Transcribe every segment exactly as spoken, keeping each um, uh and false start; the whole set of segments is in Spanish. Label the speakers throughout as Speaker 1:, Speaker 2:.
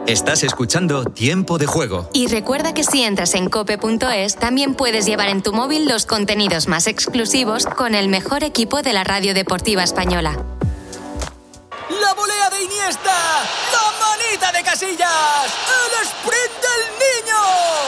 Speaker 1: Estás escuchando Tiempo de Juego.
Speaker 2: Y recuerda que si entras en cope punto es, también puedes llevar en tu móvil los contenidos más exclusivos con el mejor equipo de la radio deportiva española.
Speaker 3: ¡La volea de Iniesta! ¡La manita de Casillas! ¡El sprint del niño!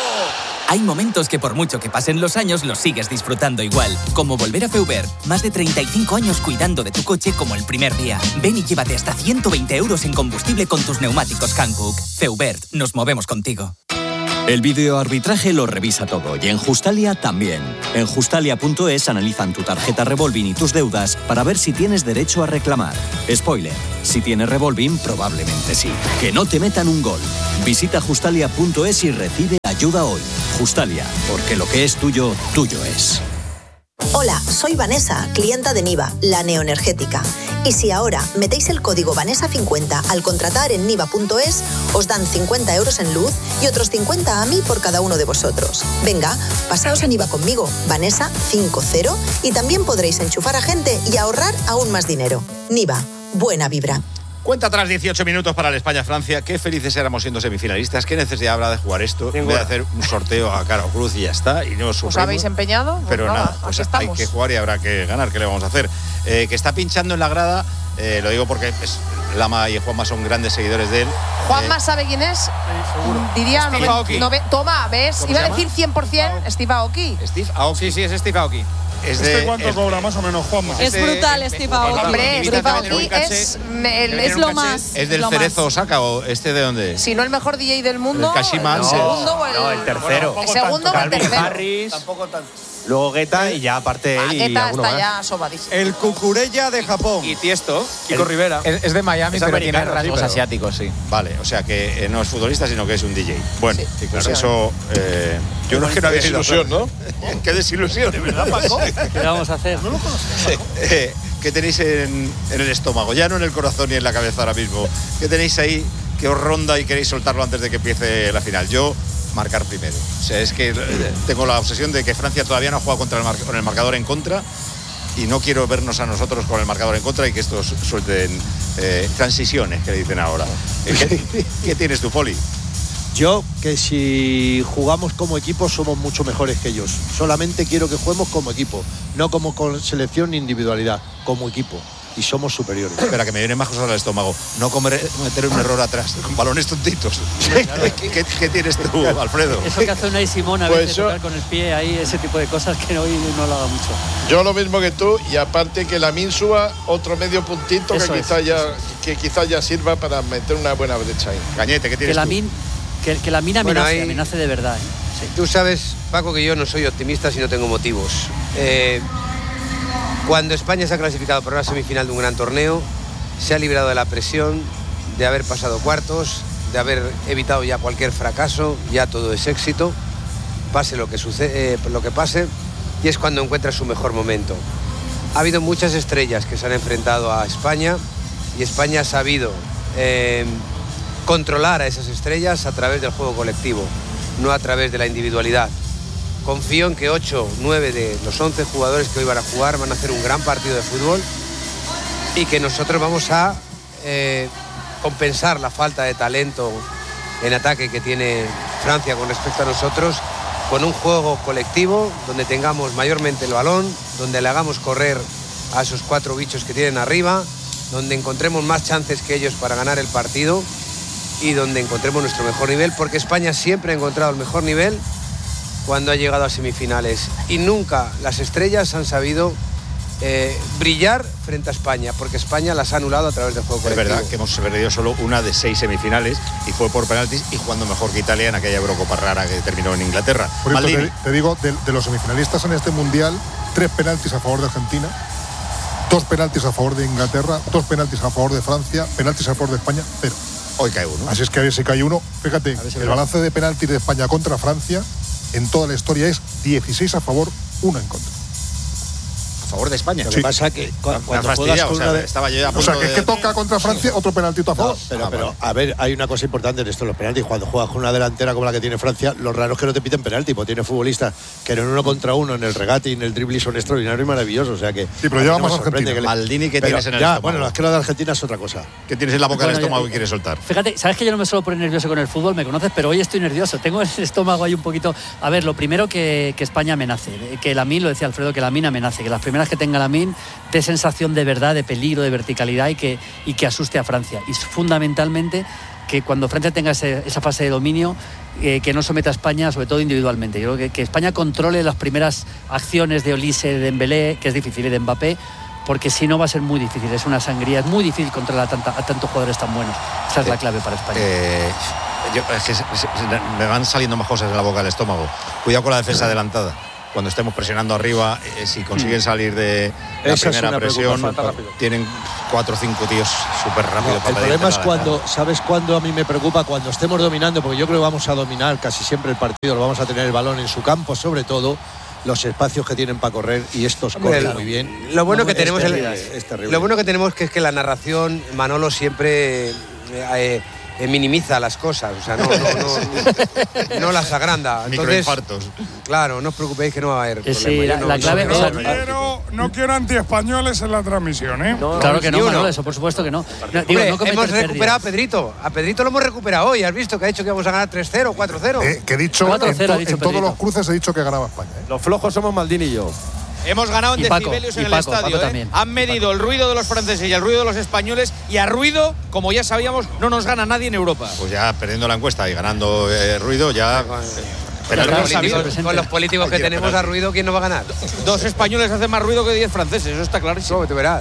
Speaker 4: Hay momentos que por mucho que pasen los años los sigues disfrutando igual. Como volver a Feubert. Más de treinta y cinco años cuidando de tu coche como el primer día. Ven y llévate hasta ciento veinte euros en combustible con tus neumáticos Hankook. Feubert. Nos movemos contigo.
Speaker 5: El videoarbitraje lo revisa todo y en Justalia también. En Justalia punto es analizan tu tarjeta Revolving y tus deudas para ver si tienes derecho a reclamar. Spoiler, si tienes Revolving probablemente sí. Que no te metan un gol. Visita Justalia punto es y recibe ayuda hoy. Justalia, porque lo que es tuyo, tuyo es.
Speaker 6: Hola, soy Vanessa, clienta de Niva, la neoenergética. Y si ahora metéis el código Vanessa cincuenta al contratar en niva punto es, os dan cincuenta euros en luz y otros cincuenta a mí por cada uno de vosotros. Venga, pasaos a Niva conmigo, Vanessa cincuenta, y también podréis enchufar a gente y ahorrar aún más dinero. Niva, buena vibra.
Speaker 7: Cuenta atrás dieciocho minutos para el España-Francia. Qué felices éramos siendo semifinalistas. ¿Qué necesidad habrá de jugar esto? En vez de hacer un sorteo a cara o cruz y ya está. Y no os
Speaker 8: ¿Os habéis empeñado? Pues
Speaker 7: pero
Speaker 8: nada,
Speaker 7: nada, pues
Speaker 8: aquí
Speaker 7: hay que jugar y habrá que ganar. ¿Qué le vamos a hacer? Eh, que está pinchando en la grada, eh, lo digo porque pues, Lama y Juanma son grandes seguidores de él.
Speaker 8: ¿Juanma
Speaker 7: eh,
Speaker 8: sabe quién es? Sí, seguro. Diría,
Speaker 7: Steve
Speaker 8: no,
Speaker 7: Aoki.
Speaker 8: no, toma, ¿ves? Iba a decir cien por ciento Steve Aoki.
Speaker 7: Steve Aoki. Sí, sí, es Steve Aoki. Es
Speaker 9: ¿Este
Speaker 7: de,
Speaker 9: cuánto
Speaker 7: es,
Speaker 9: cobra más o menos, Juanma?
Speaker 10: Es brutal, Steve Aoki.
Speaker 8: Hombre, Steve Aoki es,
Speaker 10: es lo más.
Speaker 7: ¿Es del
Speaker 10: lo
Speaker 7: Cerezo
Speaker 10: más.
Speaker 7: Osaka o este de dónde es?
Speaker 8: Si no el mejor D J del mundo,
Speaker 7: el Kashima,
Speaker 8: el
Speaker 7: no,
Speaker 8: segundo o el,
Speaker 11: no, el tercero.
Speaker 8: Bueno, el segundo o el tercero.
Speaker 11: Harris, tampoco tanto. Luego Guetta y ya aparte él
Speaker 8: Ah,
Speaker 11: y
Speaker 8: Guetta
Speaker 11: alguno
Speaker 8: está
Speaker 11: más.
Speaker 8: ya sobadísimo.
Speaker 12: El Cucurella de Japón.
Speaker 11: Y Tiesto,
Speaker 7: Kiko
Speaker 11: el,
Speaker 7: Rivera.
Speaker 11: Es, es de Miami,
Speaker 7: Es
Speaker 11: pero tiene
Speaker 7: americano,
Speaker 11: rasgos
Speaker 7: sí, pero-
Speaker 11: asiáticos, sí.
Speaker 7: Vale, o sea que eh, no es futbolista, sino que es un D J. Bueno,
Speaker 8: Sí,
Speaker 7: pues
Speaker 8: claro.
Speaker 7: eso. Eh, yo no es que no había ido.
Speaker 9: desilusión, ¿no?
Speaker 7: Qué desilusión. ¿De verdad, Paco?
Speaker 10: ¿Qué vamos a hacer?
Speaker 9: No lo conozco.
Speaker 7: Eh, ¿Qué tenéis en, en el estómago? Ya no en el corazón ni en la cabeza ahora mismo. ¿Qué tenéis ahí que os ronda y queréis soltarlo antes de que empiece la final? Yo, marcar primero. O sea, es que eh, tengo la obsesión de que Francia todavía no ha jugado contra el mar- con el marcador en contra y no quiero vernos a nosotros con el marcador en contra y que estos suelten eh, transiciones, que le dicen ahora. Eh, ¿Qué, qué tienes tú, Poli?
Speaker 12: Yo, que si jugamos como equipo somos mucho mejores que ellos. Solamente quiero que juguemos como equipo, no como con selección ni individualidad, como equipo. Y somos superiores.
Speaker 7: Espera, que me vienen más cosas al estómago. No comer, cometer un error atrás, con balones tontitos. ¿Qué, qué, qué tienes tú, Alfredo?
Speaker 10: Eso que hace Unai Simón a
Speaker 9: Pues
Speaker 10: veces,
Speaker 9: yo-
Speaker 10: tocar con el pie ahí, ese tipo de cosas que hoy no lo haga mucho.
Speaker 9: Yo lo mismo que tú, y aparte que la Min suba otro medio puntito
Speaker 10: Eso
Speaker 9: que
Speaker 10: es,
Speaker 9: quizás ya,
Speaker 10: eso
Speaker 9: que quizás ya sirva para meter una buena brecha ahí.
Speaker 7: Cañete, ¿qué
Speaker 10: Que
Speaker 7: tienes
Speaker 10: la,
Speaker 7: tú?
Speaker 10: min, que, que la mina
Speaker 13: Bueno,
Speaker 10: amenace,
Speaker 13: ahí-
Speaker 10: amenace de verdad. ¿eh? Sí.
Speaker 13: Tú sabes, Paco, que yo no soy optimista si no tengo motivos. Eh, cuando España se ha clasificado para una semifinal de un gran torneo, se ha librado de la presión de haber pasado cuartos, de haber evitado ya cualquier fracaso, ya todo es éxito, pase lo que sucede, eh, lo que pase, y es cuando encuentra su mejor momento. Ha habido muchas estrellas que se han enfrentado a España y España ha sabido eh, controlar a esas estrellas a través del juego colectivo, no a través de la individualidad. Confío en que ocho, nueve de los once jugadores que hoy van a jugar van a hacer un gran partido de fútbol y que nosotros vamos a eh, compensar la falta de talento en ataque que tiene Francia con respecto a nosotros con un juego colectivo donde tengamos mayormente el balón, donde le hagamos correr a esos cuatro bichos que tienen arriba, donde encontremos más chances que ellos para ganar el partido y donde encontremos nuestro mejor nivel, porque España siempre ha encontrado el mejor nivel cuando ha llegado a semifinales y nunca las estrellas han sabido eh, brillar frente a España, porque España las ha anulado a través del juego
Speaker 7: Es
Speaker 13: colectivo.
Speaker 7: verdad que hemos perdido solo una de seis semifinales y fue por penaltis y jugando mejor que Italia en aquella Eurocopa rara que terminó en Inglaterra.
Speaker 9: Por esto
Speaker 7: Maldini.
Speaker 9: te, te digo, de, de los semifinalistas en este mundial, tres penaltis a favor de Argentina, dos penaltis a favor de Inglaterra, dos penaltis a favor de Francia, penaltis a favor de España, cero.
Speaker 7: Hoy cae uno.
Speaker 9: Así es que a ver si cae uno. Fíjate,
Speaker 10: si
Speaker 9: el
Speaker 10: verá.
Speaker 9: balance de penaltis de España contra Francia en toda la historia es dieciséis a favor, uno en contra.
Speaker 7: A favor de España.
Speaker 12: Lo que pasa que cu-
Speaker 7: Me ha
Speaker 12: cuando juegas
Speaker 7: fastidiado,
Speaker 12: con
Speaker 7: o sea,
Speaker 12: una de-
Speaker 7: estaba yo a
Speaker 9: O
Speaker 7: punto
Speaker 9: sea, que es
Speaker 7: de-
Speaker 9: que toca contra Francia otro penaltito a favor.
Speaker 12: No, pero,
Speaker 7: Ah,
Speaker 12: pero
Speaker 7: vale.
Speaker 12: a ver, hay una cosa importante en esto, los penaltis. Cuando juegas con una delantera como la que tiene Francia, lo raro es que no te piten penalti, porque tiene futbolistas que en uno contra uno, en el regate y en el dribbling son extraordinarios y maravillosos. O sea que.
Speaker 9: Sí, pero
Speaker 12: a mí
Speaker 9: llevamos
Speaker 12: me sorprende
Speaker 9: Argentina.
Speaker 12: que le-
Speaker 7: Maldini, ¿qué
Speaker 12: pero
Speaker 7: tienes en el
Speaker 12: ya,
Speaker 7: estómago?
Speaker 12: Bueno, es que lo de Argentina es otra cosa.
Speaker 7: ¿Qué tienes en la boca del
Speaker 10: Bueno, ya-
Speaker 7: estómago y quieres soltar?
Speaker 10: Fíjate, sabes que yo no me suelo poner nervioso con el fútbol, me conoces, pero hoy estoy nervioso. Tengo el estómago ahí un poquito. A ver, lo primero que, que España amenace, que Lamine, lo decía Alfredo, que Lamine amenace, que las primeras que tenga Lamine dé sensación de verdad, de peligro, de verticalidad y que, y que asuste a Francia. Y fundamentalmente que cuando Francia tenga ese- esa fase de dominio, eh, que no someta a España, sobre todo individualmente. Yo creo que, que España controle las primeras acciones de Olise, de Dembélé, que es difícil, y de Mbappé, porque si no va a ser muy difícil, es una sangría, es muy difícil controlar a, tanta, a tantos jugadores tan buenos. Esa es la clave para España.
Speaker 7: Eh, yo- es que se- se- se- me van saliendo más cosas de la boca del estómago. Cuidado con la defensa adelantada. Cuando estemos presionando arriba, eh, si consiguen salir de la
Speaker 12: Esa es
Speaker 7: primera
Speaker 12: una
Speaker 7: presión,
Speaker 12: preocupación.
Speaker 7: tienen cuatro o cinco tíos súper rápidos.
Speaker 12: El problema es cuando, ¿sabes cuándo a mí me preocupa? Cuando estemos dominando, porque yo creo que vamos a dominar casi siempre el partido, lo vamos a tener el balón en su campo, sobre todo los espacios que tienen para correr, y estos
Speaker 13: Hombre,
Speaker 12: corren
Speaker 13: lo-
Speaker 12: muy bien.
Speaker 13: Lo bueno
Speaker 12: No,
Speaker 13: que
Speaker 12: es
Speaker 13: tenemos
Speaker 12: terrible,
Speaker 13: es,
Speaker 12: es terrible.
Speaker 13: lo bueno que tenemos que es que la narración, Manolo siempre eh, eh, eh, minimiza las cosas, o sea, no, no, no, no las agranda. Entonces,
Speaker 7: Microinfartos.
Speaker 13: Claro, no os preocupéis que no va a haber
Speaker 10: Eh, sí,
Speaker 13: problema. Yo
Speaker 10: la-
Speaker 13: no-
Speaker 10: la
Speaker 13: no-
Speaker 10: clave-
Speaker 13: no-
Speaker 10: o sea,
Speaker 13: no-
Speaker 14: Quiero, no quiero antiespañoles en la transmisión, ¿eh?
Speaker 10: Claro que no,
Speaker 13: ni uno.
Speaker 10: Manolo, eso por supuesto que no. No, digo,
Speaker 13: Hombre,
Speaker 10: no cometer
Speaker 13: hemos recuperado a
Speaker 10: pérdidas.
Speaker 13: Pedrito. A Pedrito lo hemos recuperado hoy. ¿Has visto que ha dicho que vamos a ganar tres cero, cuatro cero?
Speaker 9: Eh, que he dicho,
Speaker 10: cuatro
Speaker 9: en,
Speaker 10: cero ha
Speaker 9: to-
Speaker 10: dicho
Speaker 9: en todos
Speaker 10: Pedrito.
Speaker 9: los cruces he dicho que ganaba España. ¿eh?
Speaker 11: Los flojos somos Maldini y yo.
Speaker 15: Hemos ganado en
Speaker 10: Y Paco,
Speaker 15: decibelios
Speaker 10: y
Speaker 15: en el
Speaker 10: Paco,
Speaker 15: estadio.
Speaker 10: Paco
Speaker 15: ¿eh?
Speaker 10: también.
Speaker 15: Han medido el ruido de los franceses y el ruido de los españoles, y a ruido, como ya sabíamos, no nos gana nadie en Europa.
Speaker 7: Pues ya perdiendo la encuesta y ganando eh, ruido, ya.
Speaker 13: Con,
Speaker 7: Pero
Speaker 10: claro,
Speaker 13: los
Speaker 10: sí,
Speaker 13: políticos-
Speaker 10: presente.
Speaker 13: con los políticos que
Speaker 7: Hay que
Speaker 13: tenemos
Speaker 7: esperar.
Speaker 13: a ruido, ¿quién nos va a ganar?
Speaker 15: Dos españoles hacen más ruido que diez franceses, eso está clarísimo.
Speaker 13: ¿Cómo te verás?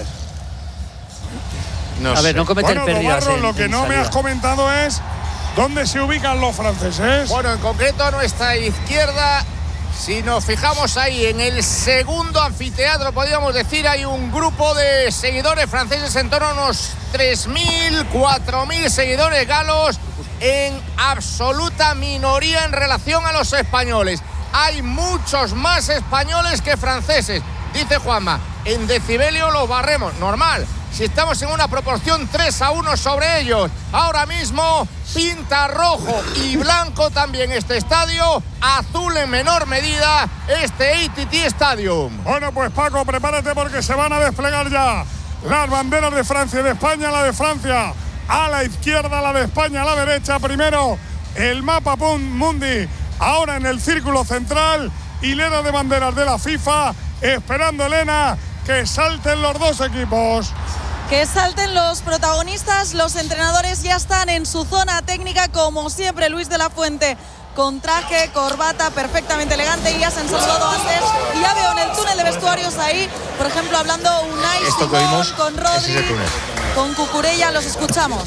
Speaker 7: No
Speaker 10: A ver,
Speaker 7: sé.
Speaker 10: no cometer
Speaker 14: Bueno,
Speaker 10: pérdidas.
Speaker 14: Dobarro,
Speaker 10: en-
Speaker 14: lo que
Speaker 10: en
Speaker 14: no me
Speaker 10: salida.
Speaker 14: has comentado es dónde se ubican los franceses.
Speaker 3: Bueno, en concreto a nuestra izquierda, si nos fijamos ahí en el segundo anfiteatro, podríamos decir, hay un grupo de seguidores franceses, en torno a unos tres mil, cuatro mil seguidores galos, en absoluta minoría en relación a los españoles. Hay muchos más españoles que franceses, dice Juanma. En decibelio los barremos, normal. Si estamos en una proporción tres a uno sobre ellos. Ahora mismo pinta rojo y blanco también este estadio, azul en menor medida este A T T Stadium.
Speaker 14: Bueno, pues Paco, prepárate porque se van a desplegar ya las banderas de Francia y de España. La de Francia a la izquierda, la de España a la derecha. Primero el mapa mundi, ahora en el círculo central, hilera de banderas de la FIFA, esperando, Elena, que salten los dos equipos.
Speaker 16: Que salten los protagonistas, los entrenadores ya están en su zona técnica, como siempre. Luis de la Fuente con traje, corbata, perfectamente elegante, y ya se han saludado antes. Y ya veo en el túnel de vestuarios ahí, por ejemplo, hablando Unai
Speaker 7: Esto que
Speaker 16: Simón
Speaker 7: oímos,
Speaker 16: con
Speaker 7: ese es el
Speaker 16: Rodri,
Speaker 7: túnel.
Speaker 16: con Cucurella, los escuchamos.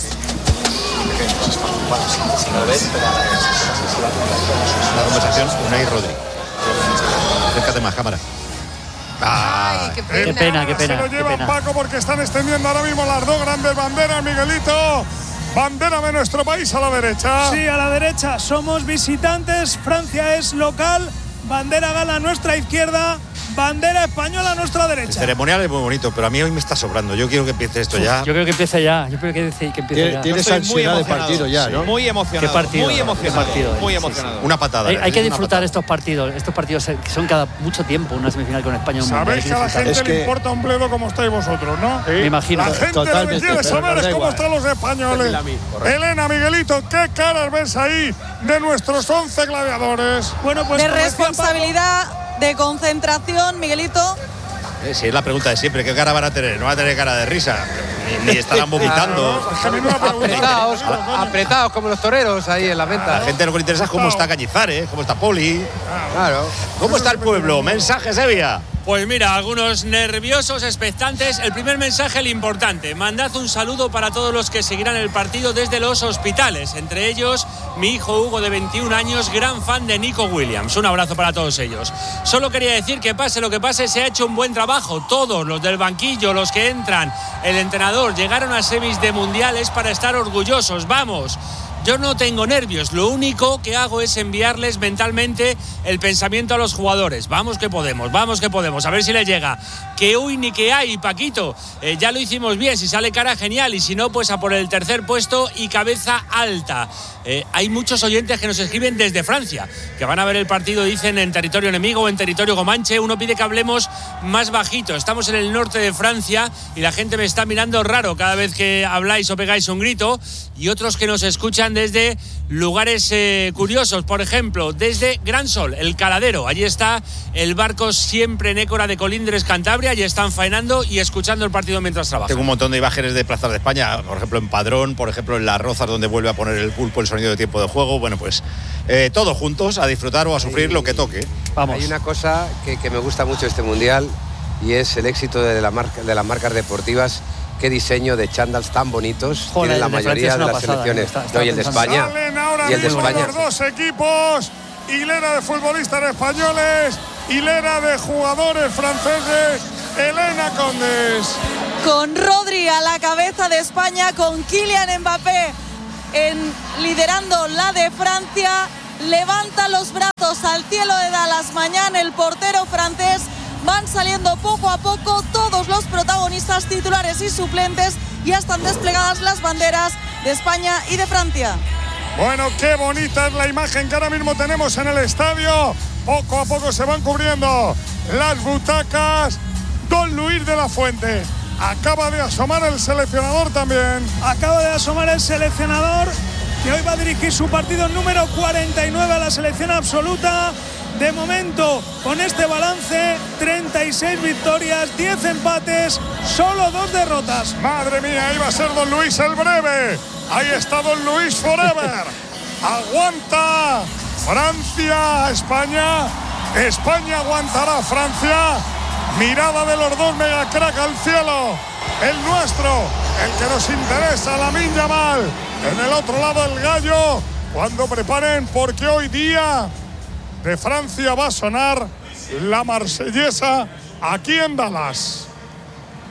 Speaker 7: La conversación, Unai Rodri. Acércate más, cámara.
Speaker 8: Ay, qué pena.
Speaker 10: Qué pena, qué pena,
Speaker 14: Se lo
Speaker 10: qué
Speaker 14: llevan
Speaker 10: pena.
Speaker 14: Paco porque están extendiendo ahora mismo las dos grandes banderas, Miguelito. Bandera de nuestro país a la derecha.
Speaker 17: Sí, a la derecha somos visitantes, Francia es local, bandera gala a nuestra izquierda, bandera española a nuestra
Speaker 7: El
Speaker 17: derecha.
Speaker 7: ceremonial es muy bonito, pero a mí hoy me está sobrando. Yo quiero que empiece esto ya.
Speaker 10: Yo creo que empiece ya. Yo creo que, que empiece
Speaker 12: Tiene-
Speaker 10: ya.
Speaker 12: tiene-
Speaker 15: Yo estoy muy
Speaker 12: ansiedad de
Speaker 15: emocionado,
Speaker 12: partido ya,
Speaker 15: sí,
Speaker 12: ¿no?
Speaker 15: Muy emocionado.
Speaker 10: Qué partido,
Speaker 15: muy
Speaker 10: qué
Speaker 15: emocionado.
Speaker 10: partido,
Speaker 15: muy
Speaker 10: sí, sí.
Speaker 15: emocionado.
Speaker 7: Una patada.
Speaker 10: Hay, hay que
Speaker 7: una
Speaker 10: disfrutar
Speaker 7: patada.
Speaker 10: estos partidos, estos partidos que son cada mucho tiempo, una semifinal con España. Un mundial, hay
Speaker 14: Sabéis que a la
Speaker 10: disfrutar.
Speaker 14: gente
Speaker 12: Es
Speaker 14: le
Speaker 12: que-
Speaker 14: importa un bledo como estáis vosotros, ¿no?
Speaker 10: Me imagino.
Speaker 14: La gente lo que
Speaker 12: Totalmente,
Speaker 14: quiere
Speaker 12: pero
Speaker 14: saber
Speaker 12: nos
Speaker 14: es
Speaker 12: da
Speaker 14: cómo
Speaker 12: igual.
Speaker 14: están los españoles. Elena, Miguelito, ¿qué caras ves ahí de nuestros once gladiadores?
Speaker 17: Bueno, pues
Speaker 16: De
Speaker 17: como decía Paco,
Speaker 16: responsabilidad, de concentración, Miguelito.
Speaker 7: Eh, si es la pregunta de siempre, ¿qué cara van a tener? No van a tener cara de risa, ni, ni estarán vomitando.
Speaker 14: Es que menuda pregunta.
Speaker 13: Apretados, apretados como los toreros ahí en la
Speaker 7: A
Speaker 13: venta.
Speaker 7: la gente lo que le interesa es cómo está Cañizares, cómo está Poli,
Speaker 13: Claro.
Speaker 7: cómo está el pueblo. Mensaje, Sevilla.
Speaker 18: Pues mira, algunos nerviosos, expectantes. El primer mensaje, el importante. Mandad un saludo para todos los que seguirán el partido desde los hospitales. Entre ellos, mi hijo Hugo, de veintiún años, gran fan de Nico Williams. Un abrazo para todos ellos. Solo quería decir que pase lo que pase, se ha hecho un buen trabajo. Todos, los del banquillo, los que entran, el entrenador, llegaron a semis de mundiales para estar orgullosos. ¡Vamos! yo no tengo nervios, lo único que hago es enviarles mentalmente el pensamiento a los jugadores. Vamos que podemos, vamos que podemos, a ver si les llega. Que uy ni que hay, Paquito, eh, ya lo hicimos bien, si sale cara genial y si no, pues a por el tercer puesto y cabeza alta. Eh, hay muchos oyentes que nos escriben desde Francia, que van a ver el partido, dicen, en territorio enemigo o en territorio comanche. Uno pide que hablemos más bajito. Estamos en el norte de Francia y la gente me está mirando raro cada vez que habláis o pegáis un grito. Y otros que nos escuchan desde lugares eh, curiosos, por ejemplo, desde Gran Sol, el Caladero. Allí está el barco siempre en Écora de Colindres, Cantabria. Allí están faenando y escuchando el partido mientras trabajan.
Speaker 7: Tengo un montón de imágenes de plazas de España, por ejemplo en Padrón, por ejemplo en Las Rozas, donde vuelve a poner el pulpo el sonido de tiempo de juego. Bueno, pues eh, todos juntos a disfrutar o a sufrir lo que toque.
Speaker 13: Vamos. Hay una cosa que, que me gusta mucho de este Mundial y es el éxito de, la marca, de las marcas deportivas. Qué diseño de chándals tan bonitos. Joder, tienen la mayoría de, de las pasada, selecciones. Está, está y el de España.
Speaker 14: Salen ahora
Speaker 13: y el de
Speaker 14: mismo
Speaker 13: España.
Speaker 14: los dos equipos. Hilera de futbolistas españoles. Hilera de jugadores franceses. Elena Condes.
Speaker 16: Con Rodri a la cabeza de España, con Kylian Mbappé en, liderando la de Francia. Levanta los brazos al cielo de Dallas mañana el portero francés. Van saliendo poco a poco todos los protagonistas titulares y suplentes. Ya están desplegadas las banderas de España y de Francia.
Speaker 14: Bueno, qué bonita es la imagen que ahora mismo tenemos en el estadio. Poco a poco se van cubriendo las butacas. Don Luis de la Fuente. Acaba de asomar el seleccionador también.
Speaker 17: Acaba de asomar el seleccionador, que hoy va a dirigir su partido número cuarenta y nueve a la selección absoluta. De momento, con este balance, treinta y seis victorias, diez empates, solo dos derrotas.
Speaker 14: Madre mía, iba a ser Don Luis el breve. Ahí está Don Luis forever. Aguanta Francia, España. España aguantará Francia. Mirada de los dos megacrack al cielo. El nuestro, el que nos interesa, Lamine Yamal. En el otro lado el gallo. Cuando preparen, porque hoy día de Francia va a sonar la marsellesa aquí en Dallas.